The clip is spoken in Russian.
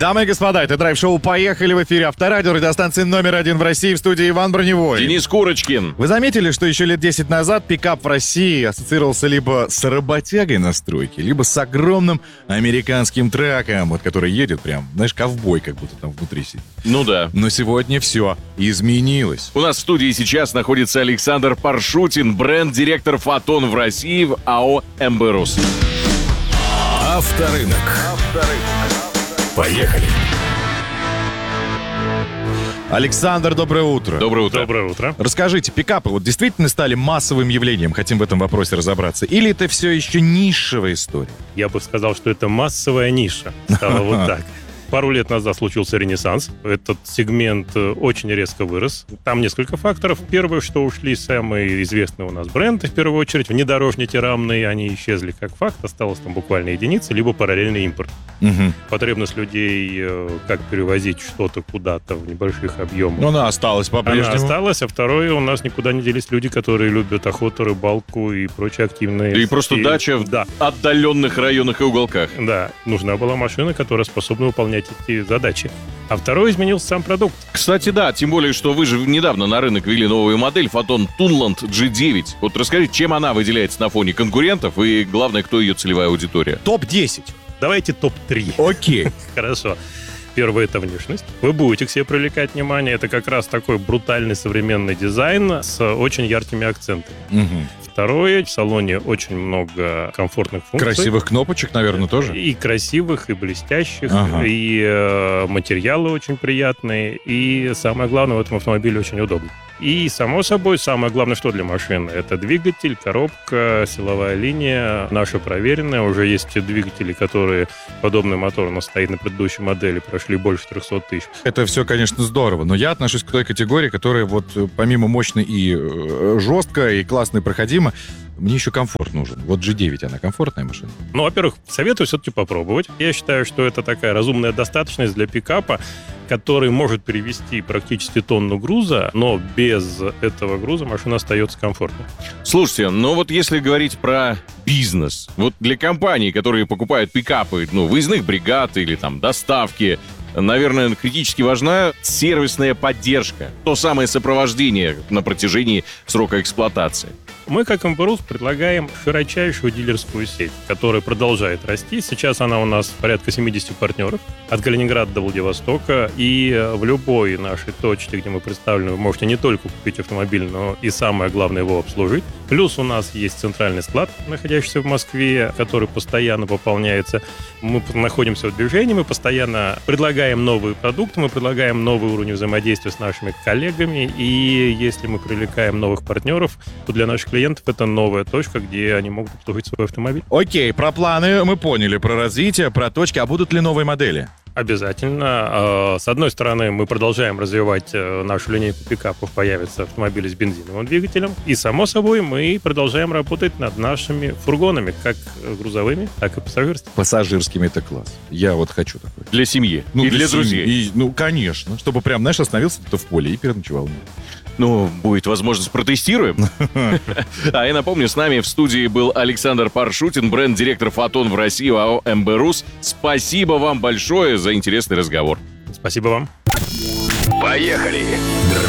Дамы и господа, это драйв-шоу «Поехали» в эфире Авторадио, радиостанции номер 1 в России, в студии Иван Броневой. Денис Курочкин. Вы заметили, что еще лет 10 назад пикап в России ассоциировался либо с работягой на стройке, либо с огромным американским траком, вот который едет прям, знаешь, ковбой как будто там внутри сидит. Ну да. Но сегодня все изменилось. У нас в студии сейчас находится Александр Паршутин, бренд-директор «Фотон» в России в АО «МБ-РУС». Авторынок. Поехали. Александр, доброе утро. Доброе утро. Доброе утро. Расскажите, пикапы вот действительно стали массовым явлением? Хотим в этом вопросе разобраться. Или это все еще нишевая история? Я бы сказал, что это массовая ниша. Стало вот так. Пару лет назад случился ренессанс. Этот сегмент очень резко вырос. Там несколько факторов. Первое, что ушли самые известные у нас бренды, в первую очередь, внедорожники рамные, они исчезли как факт, осталось там буквально единицы, либо параллельный импорт. Угу. Потребность людей, как перевозить что-то куда-то в небольших объемах. Но она осталась по-прежнему. Она осталась, а второе, у нас никуда не делись люди, которые любят охоту, рыбалку и прочие активные... И просто дача в отдаленных районах и уголках. Да, нужна была машина, которая способна выполнять эти задачи. А второй изменился сам продукт. Кстати, да, тем более, что вы же недавно на рынок ввели новую модель Фотон Tunland G9. Вот расскажите, чем она выделяется на фоне конкурентов и, главное, кто ее целевая аудитория? Топ-10. Давайте топ-3. Окей. Хорошо. Первое — это внешность. Вы будете к себе привлекать внимание. Это как раз такой брутальный современный дизайн с очень яркими акцентами. Угу. Второе, в салоне очень много комфортных функций. Красивых кнопочек, наверное, тоже? И красивых, и блестящих, Ага. и материалы очень приятные, и самое главное, в этом автомобиле очень удобно. И, само собой, самое главное, что для машины? Это двигатель, коробка, силовая линия, наша проверенная. Уже есть двигатели, которые, подобный мотор, у нас стоит на предыдущей модели, прошли больше 300 тысяч. Это все, конечно, здорово, но я отношусь к той категории, которая вот помимо мощной и жестко, и классно и проходимо, мне еще комфорт нужен. Вот G9, она комфортная машина? Ну, во-первых, советую все-таки попробовать. Я считаю, что это такая разумная достаточность для пикапа, который может перевести практически тонну груза, но без этого груза машина остается комфортной. Слушайте, ну вот если говорить про бизнес, вот для компаний, которые покупают пикапы, ну, выездных бригад или там доставки, наверное, критически важна сервисная поддержка, то самое сопровождение на протяжении срока эксплуатации. Мы, как МБ-РУС, предлагаем широчайшую дилерскую сеть, которая продолжает расти. Сейчас она у нас порядка 70 партнеров, от Калининграда до Владивостока. И в любой нашей точке, где мы представлены, вы можете не только купить автомобиль, но и, самое главное, его обслужить. Плюс у нас есть центральный склад, находящийся в Москве, который постоянно пополняется. Мы находимся в движении, мы постоянно предлагаем новые продукты, мы предлагаем новый уровень взаимодействия с нашими коллегами. И если мы привлекаем новых партнеров, то для наших клиентов это новая точка, где они могут обслужить свой автомобиль. Окей, про планы мы поняли, про развитие, про точки. А будут ли новые модели? Обязательно. С одной стороны, мы продолжаем развивать нашу линейку пикапов, появятся автомобили с бензиновым двигателем. И, само собой, мы продолжаем работать над нашими фургонами, как грузовыми, так и пассажирскими. Пассажирскими это класс. Я вот хочу такой. Для семьи и для семьи. друзей. И, ну, конечно. Чтобы прям, знаешь, остановился кто-то в поле и переночевал. Ну, будет возможность, протестируем. А я напомню, с нами в студии был Александр Паршутин, бренд-директор «Фотон» в России, АО «МБ-РУС». Спасибо вам большое за интересный разговор. Спасибо вам. Поехали.